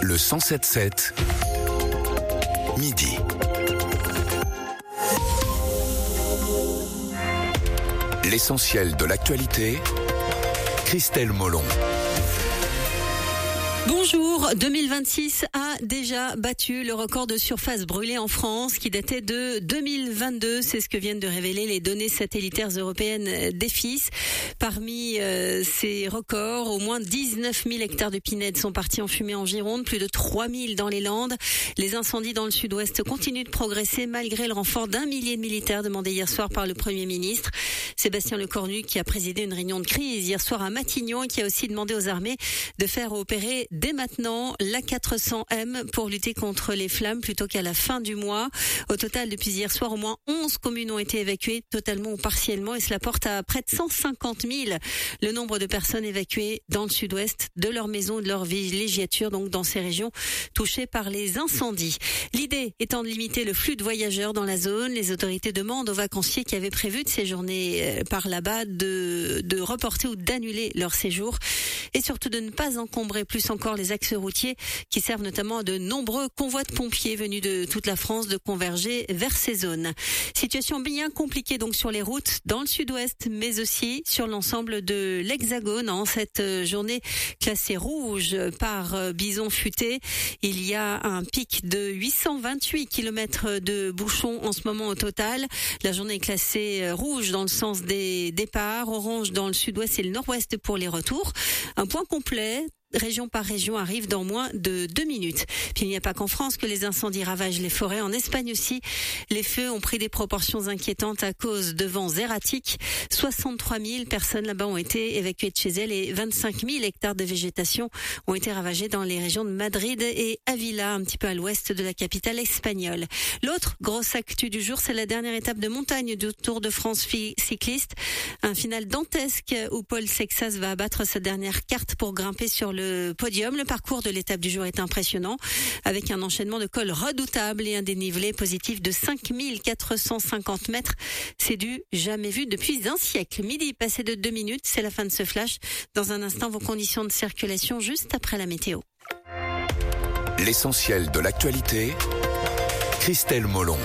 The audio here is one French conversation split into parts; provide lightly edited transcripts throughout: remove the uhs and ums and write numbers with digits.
Le 107.7 midi. L'essentiel de l'actualité, Christelle Molon. Bonjour, 2026 a déjà battu le record de surface brûlée en France qui datait de 2022. C'est ce que viennent de révéler les données satellitaires européennes d'EFIS. Parmi ces records, au moins 19 000 hectares de pinèdes sont partis en fumée en Gironde, plus de 3 000 dans les Landes. Les incendies dans le sud-ouest continuent de progresser malgré le renfort d'1 millier de militaires demandé hier soir par le Premier ministre. Sébastien Lecornu, qui a présidé une réunion de crise hier soir à Matignon et qui a aussi demandé aux armées de faire opérer dès maintenant l'A400M pour lutter contre les flammes plutôt qu'à la fin du mois. Au total, depuis hier soir, au moins 11 communes ont été évacuées totalement ou partiellement et cela porte à près de 150 000 le nombre de personnes évacuées dans le sud-ouest de leur maison, de leur villégiature, donc dans ces régions touchées par les incendies. L'idée étant de limiter le flux de voyageurs dans la zone, les autorités demandent aux vacanciers qui avaient prévu de séjourner par là-bas de reporter ou d'annuler leur séjour et surtout de ne pas encombrer plus encore les axes routiers qui servent notamment à de nombreux convois de pompiers venus de toute la France de converger vers ces zones. Situation bien compliquée donc sur les routes dans le sud-ouest mais aussi sur l'ensemble de l'Hexagone. En cette journée classée rouge par Bison Futé, il y a un pic de 828 km de bouchons en ce moment au total. La journée est classée rouge dans le sens des départs, orange dans le sud-ouest et le nord-ouest pour les retours. Un point complet région par région arrive dans moins de 2 minutes. Puis il n'y a pas qu'en France que les incendies ravagent les forêts. En Espagne aussi, les feux ont pris des proportions inquiétantes à cause de vents erratiques. 63 000 personnes là-bas ont été évacuées de chez elles et 25 000 hectares de végétation ont été ravagés dans les régions de Madrid et Ávila, un petit peu à l'ouest de la capitale espagnole. L'autre grosse actu du jour, c'est la dernière étape de montagne du Tour de France cycliste. Un final dantesque où Paul Sexas va abattre sa dernière carte pour grimper sur le podium. Le parcours de l'étape du jour est impressionnant avec un enchaînement de cols redoutables et un dénivelé positif de 5450 mètres. C'est du jamais vu depuis un siècle. Midi passé de 2 minutes, c'est la fin de ce flash. Dans un instant, vos conditions de circulation juste après la météo. L'essentiel de l'actualité, Christelle Molon.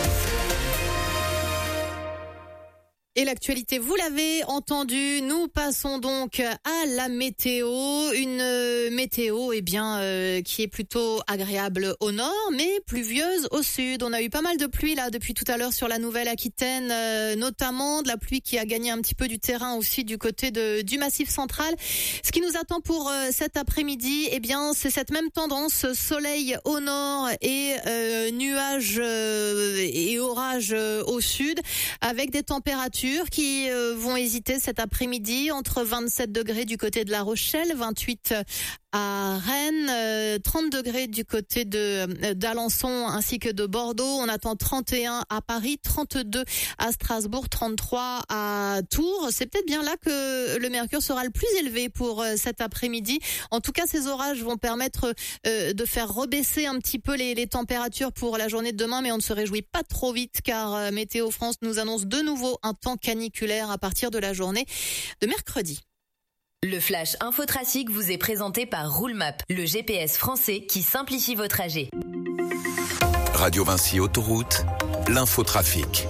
Et l'actualité, vous l'avez entendu, nous passons donc à la météo. Une météo qui est plutôt agréable au nord, mais pluvieuse au sud. On a eu pas mal de pluie là depuis tout à l'heure sur la Nouvelle-Aquitaine, notamment de la pluie qui a gagné un petit peu du terrain aussi du côté du Massif central. Ce qui nous attend pour cet après-midi, c'est cette même tendance, soleil au nord et nuages et orages au sud, avec des températures qui vont hésiter cet après-midi entre 27 degrés du côté de La Rochelle, 28 à Rennes, 30 degrés du côté d'Alençon ainsi que de Bordeaux. On attend 31 à Paris, 32 à Strasbourg, 33 à Tours. C'est peut-être bien là que le mercure sera le plus élevé pour cet après-midi. En tout cas, ces orages vont permettre de faire rebaisser un petit peu les températures pour la journée de demain, mais on ne se réjouit pas trop vite car Météo France nous annonce de nouveau un temps caniculaire à partir de la journée de mercredi. Le Flash Infotrafic vous est présenté par Roulemap, le GPS français qui simplifie vos trajets. Radio Vinci Autoroute, l'infotrafic.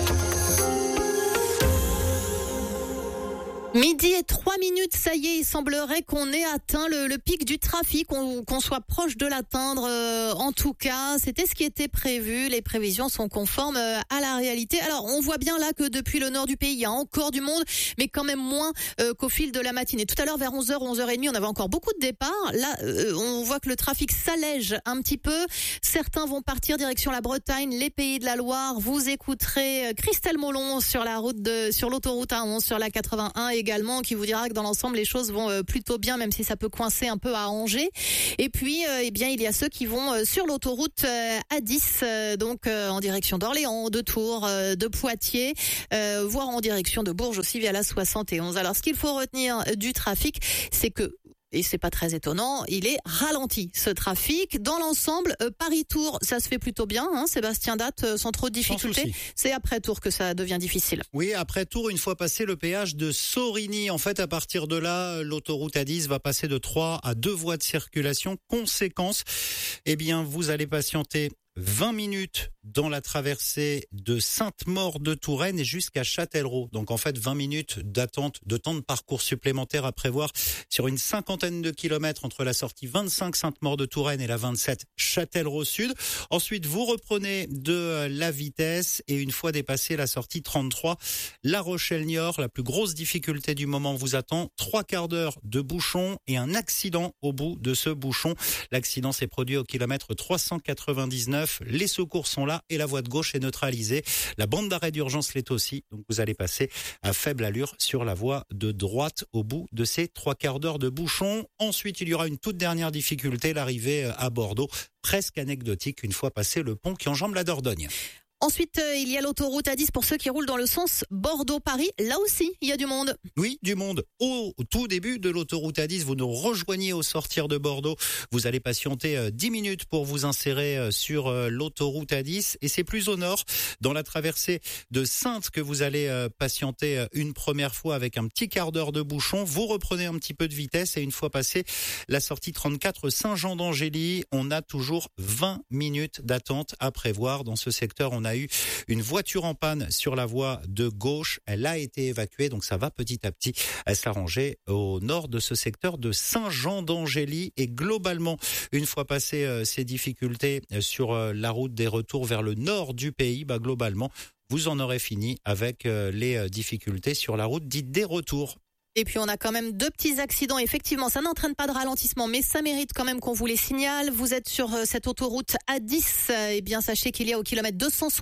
Midi et 3 minutes, ça y est, il semblerait qu'on ait atteint le pic du trafic, qu'on soit proche de l'atteindre. En tout cas, c'était ce qui était prévu. Les prévisions sont conformes à la réalité. Alors, on voit bien là que depuis le nord du pays, il y a encore du monde, mais quand même moins qu'au fil de la matinée. Tout à l'heure, vers 11h, 11h30, on avait encore beaucoup de départs. Là, on voit que le trafic s'allège un petit peu. Certains vont partir direction la Bretagne, les Pays de la Loire. Vous écouterez Christelle Molon sur l'autoroute A11, sur la 81 également, qui vous dira que dans l'ensemble les choses vont plutôt bien, même si ça peut coincer un peu à Angers. Et puis il y a ceux qui vont sur l'autoroute A10, donc en direction d'Orléans, de Tours, de Poitiers, voire en direction de Bourges aussi via la 71. Alors ce qu'il faut retenir du trafic, c'est que et c'est pas très étonnant, il est ralenti ce trafic. Dans l'ensemble, Paris-Tours, ça se fait plutôt bien, hein, Sébastien Date, sans trop de difficultés. C'est après Tours que ça devient difficile. Oui, après Tours, une fois passé le péage de Sorigny, en fait, à partir de là, l'autoroute A10 va passer de 3 à 2 voies de circulation. Conséquence, eh bien, vous allez patienter 20 minutes dans la traversée de Sainte-Maure-de-Touraine et jusqu'à Châtellerault. Donc en fait 20 minutes d'attente, de temps de parcours supplémentaire à prévoir sur une cinquantaine de kilomètres entre la sortie 25 Sainte-Maure-de-Touraine et la 27 Châtellerault Sud. Ensuite vous reprenez de la vitesse et une fois dépassé la sortie 33, La Rochelle-Niort, la plus grosse difficulté du moment vous attend. 3 quarts d'heure de bouchon et un accident au bout de ce bouchon. L'accident s'est produit au kilomètre 399. Les secours sont là et la voie de gauche est neutralisée. La bande d'arrêt d'urgence l'est aussi. Donc vous allez passer à faible allure sur la voie de droite au bout de ces 3 quarts d'heure de bouchon. Ensuite, il y aura une toute dernière difficulté, l'arrivée à Bordeaux, presque anecdotique une fois passé le pont qui enjambe la Dordogne. Ensuite, il y a l'autoroute A10 pour ceux qui roulent dans le sens Bordeaux-Paris. Là aussi, il y a du monde. Oui, du monde. Au tout début de l'autoroute A10, vous nous rejoignez au sortir de Bordeaux. Vous allez patienter 10 minutes pour vous insérer sur l'autoroute A10. Et c'est plus au nord, dans la traversée de Saintes, que vous allez patienter une première fois avec un petit quart d'heure de bouchon. Vous reprenez un petit peu de vitesse et une fois passé la sortie 34 Saint-Jean d'Angély, on a toujours 20 minutes d'attente à prévoir. Dans ce secteur, on a eu une voiture en panne sur la voie de gauche. Elle a été évacuée, donc ça va petit à petit s'arranger au nord de ce secteur de Saint-Jean d'Angély. Et globalement, une fois passées ces difficultés sur la route des retours vers le nord du pays, globalement, vous en aurez fini avec les difficultés sur la route dite des retours. Et puis on a quand même 2 petits accidents. Effectivement, ça n'entraîne pas de ralentissement, mais ça mérite quand même qu'on vous les signale. Vous êtes sur cette autoroute A10. Eh bien, sachez qu'il y a au kilomètre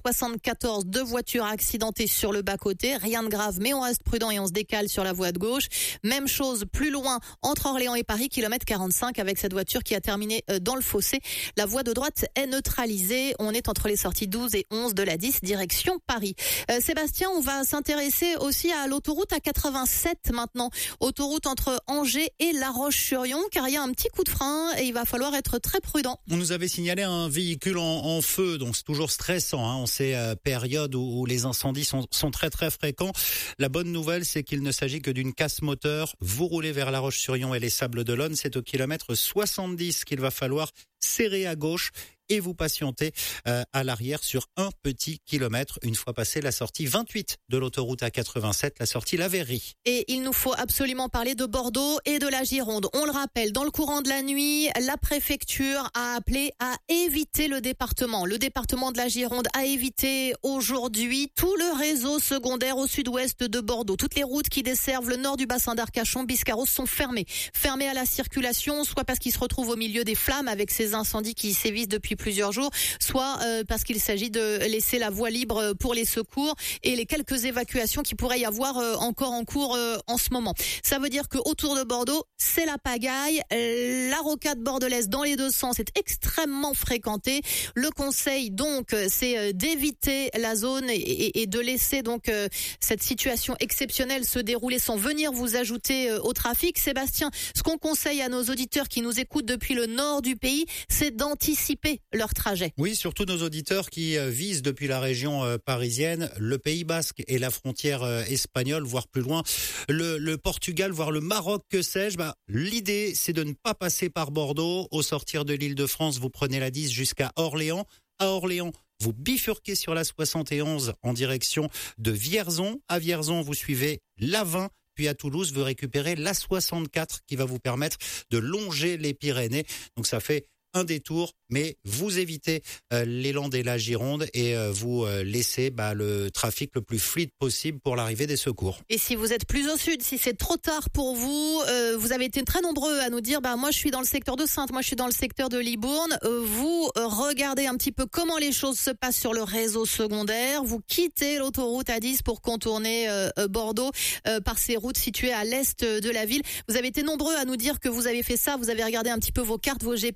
274 2 voitures accidentées sur le bas-côté. Rien de grave, mais on reste prudent et on se décale sur la voie de gauche. Même chose plus loin, entre Orléans et Paris, kilomètre 45, avec cette voiture qui a terminé dans le fossé. La voie de droite est neutralisée. On est entre les sorties 12 et 11 de la 10, direction Paris. Sébastien, on va s'intéresser aussi à l'autoroute A87 maintenant. Autoroute entre Angers et La Roche-sur-Yon, car il y a un petit coup de frein et il va falloir être très prudent. On nous avait signalé un véhicule en feu, donc c'est toujours stressant en ces périodes où les incendies sont très très fréquents. La bonne nouvelle, c'est qu'il ne s'agit que d'une casse moteur. Vous roulez vers La Roche-sur-Yon et les Sables-d'Olonne, c'est au kilomètre 70 qu'il va falloir serrer à gauche et vous patientez à l'arrière sur un petit kilomètre une fois passé la sortie 28 de l'autoroute A87, la sortie La Verrerie. Et il nous faut absolument parler de Bordeaux et de la Gironde. On le rappelle, dans le courant de la nuit, la préfecture a appelé à éviter le département. Le département de la Gironde a évité aujourd'hui tout le réseau secondaire au sud-ouest de Bordeaux. Toutes les routes qui desservent le nord du bassin d'Arcachon, Biscarrosse sont fermées. Fermées à la circulation, soit parce qu'ils se retrouvent au milieu des flammes avec ces incendies qui sévissent depuis plusieurs jours, soit parce qu'il s'agit de laisser la voie libre pour les secours et les quelques évacuations qui pourraient y avoir encore en cours en ce moment. Ça veut dire que autour de Bordeaux, c'est la pagaille. La rocade bordelaise dans les 2 sens est extrêmement fréquentée. Le conseil donc, c'est d'éviter la zone et de laisser donc cette situation exceptionnelle se dérouler sans venir vous ajouter au trafic. Sébastien, ce qu'on conseille à nos auditeurs qui nous écoutent depuis le nord du pays, c'est d'anticiper leur trajet. Oui, surtout nos auditeurs qui visent depuis la région parisienne, le Pays Basque et la frontière espagnole, voire plus loin, le Portugal, voire le Maroc, que sais-je. L'idée, c'est de ne pas passer par Bordeaux. Au sortir de l'Île-de-France, vous prenez la 10 jusqu'à Orléans. À Orléans, vous bifurquez sur la 71 en direction de Vierzon. À Vierzon, vous suivez la 20. Puis à Toulouse, vous récupérez la 64 qui va vous permettre de longer les Pyrénées. Donc ça fait un détour, mais vous évitez les Landes et la Gironde et vous laissez le trafic le plus fluide possible pour l'arrivée des secours. Et si vous êtes plus au sud, si c'est trop tard pour vous, vous avez été très nombreux à nous dire moi je suis dans le secteur de Saintes, moi je suis dans le secteur de Libourne. Vous regardez un petit peu comment les choses se passent sur le réseau secondaire. Vous quittez l'autoroute A10 pour contourner Bordeaux par ces routes situées à l'est de la ville. Vous avez été nombreux à nous dire que vous avez fait ça, vous avez regardé un petit peu vos cartes, vos GPS, vous avez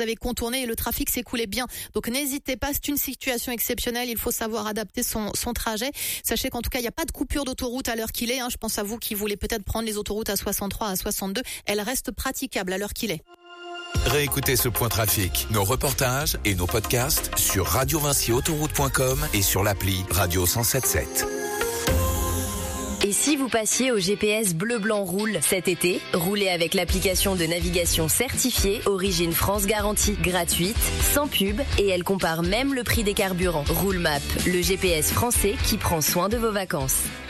avez contourné et le trafic s'écoulait bien. Donc n'hésitez pas, c'est une situation exceptionnelle, il faut savoir adapter son trajet. Sachez qu'en tout cas, il n'y a pas de coupure d'autoroute à l'heure qu'il est. Je pense à vous qui voulez peut-être prendre les autoroutes à 63, à 62. Elles restent praticables à l'heure qu'il est. Réécoutez ce point trafic, nos reportages et nos podcasts sur radiovinciautoroute.com et sur l'appli Radio 107.7. Et si vous passiez au GPS Bleu Blanc Roule cet été, roulez avec l'application de navigation certifiée Origine France Garantie, gratuite, sans pub, et elle compare même le prix des carburants. Roule Map, le GPS français qui prend soin de vos vacances.